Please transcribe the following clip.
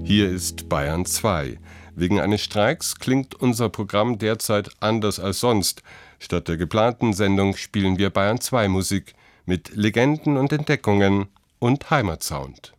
Hier ist Bayern 2. Wegen eines Streiks klingt unser Programm derzeit anders als sonst. Statt der geplanten Sendung spielen wir Bayern 2 Musik mit Legenden und Entdeckungen und Heimatsound.